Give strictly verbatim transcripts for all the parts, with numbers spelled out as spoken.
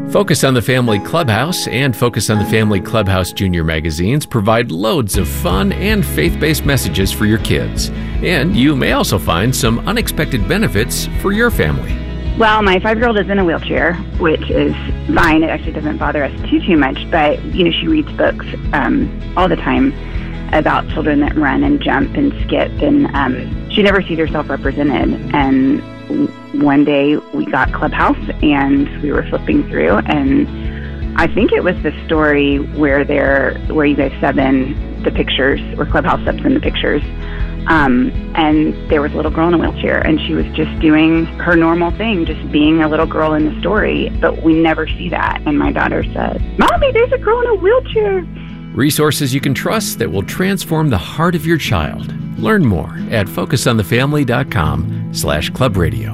Focus on the Family Clubhouse and Focus on the Family Clubhouse Junior magazines provide loads of fun and faith-based messages for your kids. And you may also find some unexpected benefits for your family. Well, my five-year-old is in a wheelchair, which is fine. It actually doesn't bother us too, too much. But, you know, she reads books um, all the time about children that run and jump and skip. And um, she never sees herself represented. And one day we got Clubhouse and we were flipping through. And I think it was the story where they're, where you guys sub in the pictures, where Clubhouse subs in the pictures. Um, and there was a little girl in a wheelchair, and she was just doing her normal thing, just being a little girl in the story, but we never see that. And my daughter said, "Mommy, there's a girl in a wheelchair." Resources you can trust that will transform the heart of your child. Learn more at focusonthefamily.com slash club radio.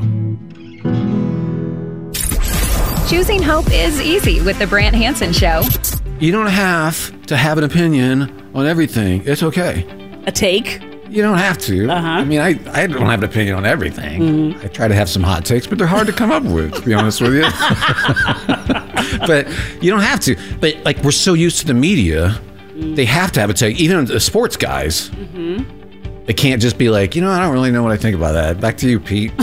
Choosing hope is easy with the Brant Hansen Show. You don't have to have an opinion on everything. It's okay. A take? You don't have to. Uh-huh. I mean, I, I don't have an opinion on everything. Mm-hmm. I try to have some hot takes, but they're hard to come up with, to be honest with you. But you don't have to. But, like, we're so used to the media, mm-hmm. they have to have a take. Even the sports guys, mm-hmm. they can't just be like, you know, I don't really know what I think about that. Back to you, Pete.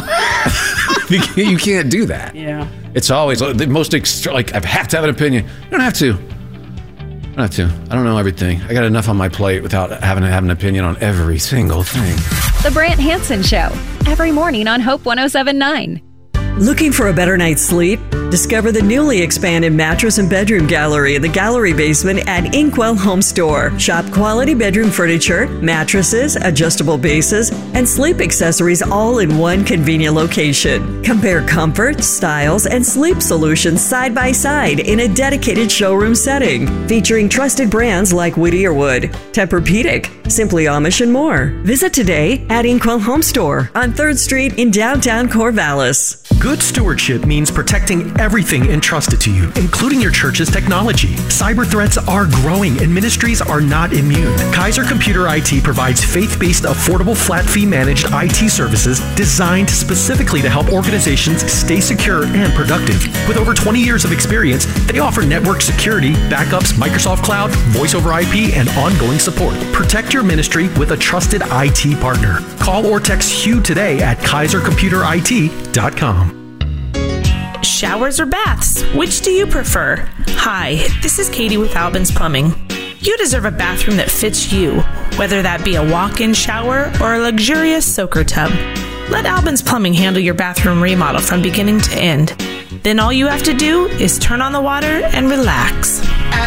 You can't do that. Yeah. It's always the most, extra, like, I have to have an opinion. You don't have to. I don't have to. I don't know everything. I got enough on my plate without having to have an opinion on every single thing. The Brant Hansen Show, every morning on Hope one oh seven point nine. Looking for a better night's sleep? Discover the newly expanded mattress and bedroom gallery in the gallery basement at Inkwell Home Store. Shop quality bedroom furniture, mattresses, adjustable bases, and sleep accessories all in one convenient location. Compare comfort, styles, and sleep solutions side by side in a dedicated showroom setting. Featuring trusted brands like Whittier Wood, Tempur-Pedic, Simply Amish, and more. Visit today at Inkwell Home Store on third Street in downtown Corvallis. Good stewardship means protecting everything entrusted to you, including your church's technology. Cyber threats are growing and ministries are not immune. Kaiser Computer I T provides faith-based, affordable, flat-fee managed I T services designed specifically to help organizations stay secure and productive. With over twenty years of experience, they offer network security, backups, Microsoft Cloud, voice over I P, and ongoing support. Protect your ministry with a trusted I T partner. Call or text Hugh today at kaiser computer I T dot com. Showers or baths? Which do you prefer? Hi, this is Katie with Albin's Plumbing. You deserve a bathroom that fits you, whether that be a walk-in shower or a luxurious soaker tub. Let Albin's Plumbing handle your bathroom remodel from beginning to end. Then all you have to do is turn on the water and relax. At